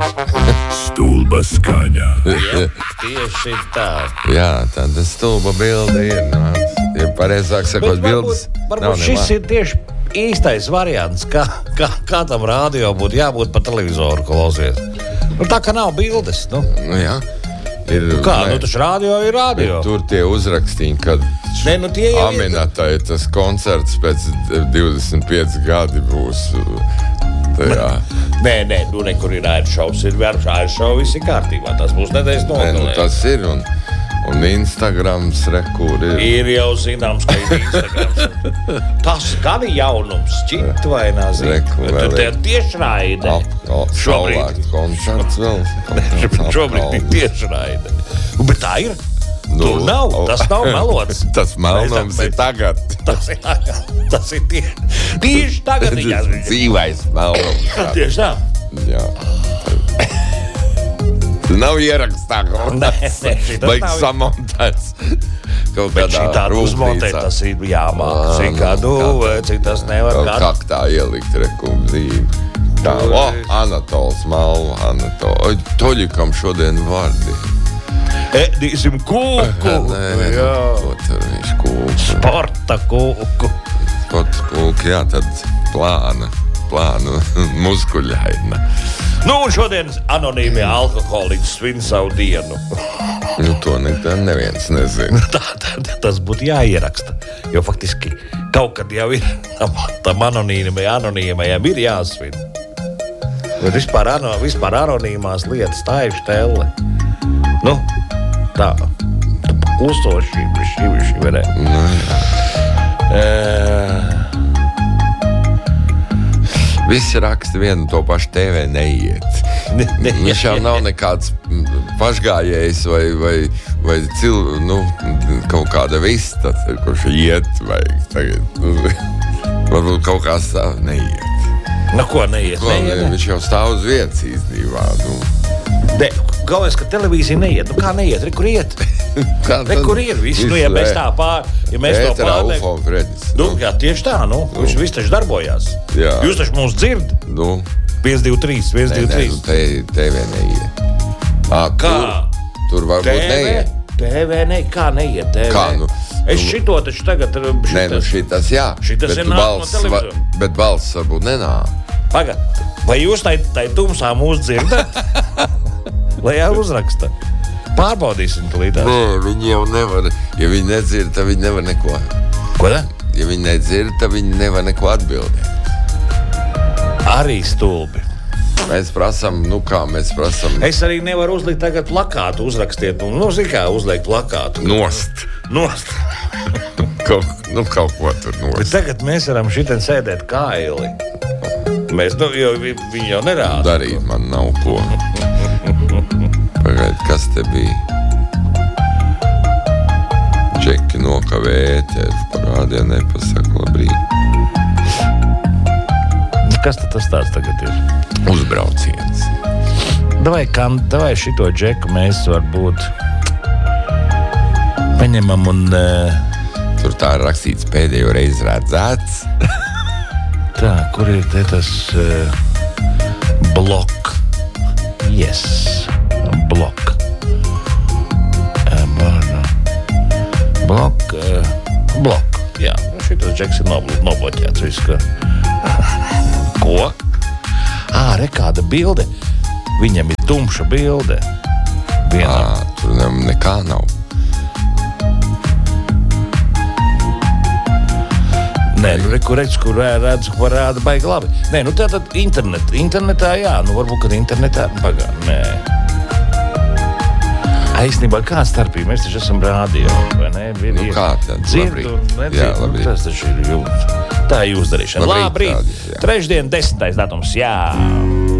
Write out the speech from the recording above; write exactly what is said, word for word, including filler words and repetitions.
Stulba skaņā. Ja, tieši tā. Jā, tāda stulba bilde ir. Nu, ja pareizāk sakot, bildes varbūt, nav varbūt šis nemā. ir tieši īstais variants, kā, kā, kā tam rādio būtu jābūt pa televizoru klausies. Nu, tā kā nav bildes, nu. Nu, jā. Ir, Kā, ne, nu taču rādio ir rādio. tur tie uzrakstīņi, kad Nē, nu tie jau ir- Aminatai tas koncerts pēc divdesmit pieci gadi būs. Tajā. Nē, nē, nu nekur ir airšovs, ir airšovs, viss ir kārtībā. Tas būs nedēļas Nē, nu, nogalē. tas ir, un, un Instagrams rekur ir. Ir jau zināms, ka ir Instagrams. Tas gan ir jaunums, šķiet vai nāzīt. Reku vēl Tur tie ir. tieši raide. Šobrīd. Šobrīd koncerts vēl. Šobrīd ir tieši raide. Bet tā ir. Nu, Tur nav, tas nav melots. Tas melnums Mēs- ir tagad. Tas ir tagad. Tas ir tieši, tieši tagad. Tas ir dzīvais melnums. Tieši tā. Jā. Tas nav ierakstā kaut Nē, kas. nē, šitas Vajag nav. samontēts. Kaut Bet šī tāda uzmontēt, tas ir jāmāk. Ā, Cik kā, nu, cik tas nevar Kaut kādā. kā tā ielikt rekum zīmi. Tā, o, Anatols, Malva, Anatols. Toļikam šodien vārdi. Ēdīsim kūku. Nē, nē, Jā. to tur viņš kūku. Sporta kūku. Spots kūku, jā, tad plāna, plāna, muskuļaina. Nu, un šodien anonīmie alkoholiķi svin savu dienu. Nu, to ne, neviens nezina. Tā, tā, tas būtu jāieraksta. Jo faktiski kaut kad jau ir tam, tam anonīmajam, anonīmajam ir jāsvin. Bet vispār, ano, vispār anonīmās lietas tā ir štelle. Nu, tā. Klusoši, šī, šī, varē. Nu, jā. E, Visi raksta vienu to pašu T V neiet. Ne, ne, Viņš jau nav nekāds pašgājējs vai, vai, vai cil, nu, kaut kāda vista, kurš iet vajag tagad. Nu, varbūt kaut kāds tā neiet. nu, ko neiet? Ko, neiet viņš jau stāv uz vietas īstenībā. Nu. ne, galvenais, ka televīzija neiet. Nu, kā neiet? Re, kur iet? Kā Re, kur ir? Visi, nu, ja mēs tā pār, ja mēs to Ēterā pārliek. Ufo Fredis. Nu, jā, tieši tā, nu. Viņš viss taču darbojās. Jā. Jūs taču mūs dzird? Nu, pieci divi trīs, viens nē, divi nē, trīs. nu, te, T V neiet. À, Kā? Tur, tur varbūt neiet. T V ne, kā neiet? T V? Kā, nu, es nu- šito taču tagad... Šita, Nē, nu šitas jā. Šitas bet ir nāk no balss va- televizora. Bet balss varbūt nenāk. Pagad, vai jūs tai, tai tumsā mūs dzirdat? Lai jau uzraksta. Pārbaudīsim tulītās. Nē, viņi jau nevar. Ja viņi nedzird, tad viņi nevar neko. Ko da? Ja viņi nedzird, tad viņi nevar neko atbildēt. Arī stulbi. Mēs prasām, nu kā mēs prasām. Es arī nevaru uzlikt tagad plakātu, uzrakstiet. Un, nu, zin kā uzlikt plakātu. Nost. Nost. Kaut, nu, kaut ko tur Bet nost. tagad mēs varam šitien sēdēt kaili. Mēs, nu, jo vi- viņi jau nerāda. Darīt man nav ko. Pagaid, kas te bija? Džeki nokavēties, parādīja, nepasaka labrīt. Kas tad tas tāds tagad ir? Uzbrauciens. Davai, kan, davai šito džeku mēs varbūt paņemam un uh, Tur tā ir rakstīts pēdējo reizi redzēts. tā, kur ir te tas uh, blok? Yes, blok. Uh, bana. Blok, uh, blok. Jā, šitos džeks ir nobl- nobloķēts viss, ka... Ko? Ā, re, kāda bilde. Viņam ir tumša bilde. Vienā. À, tur ne, nekā nav. Nē, nu, re, kur redz, kur redz, ko rāda baigi labi. Nē, nu tā tad internet, internetā, jā, nu varbūt, kad internetā, pagā, nē. Īstenībā, kāda starpība? Mēs taču esam rādio, vai ne? Ir, Nu, kā tad? dzird Labrīt. un nedzird. Jā, Nu, labrīt. tas taču ir jums. Tā ir jūsu darīšana. Labrīt, Labrīt. rādio, jā. Trešdien, desmitais datums, jā.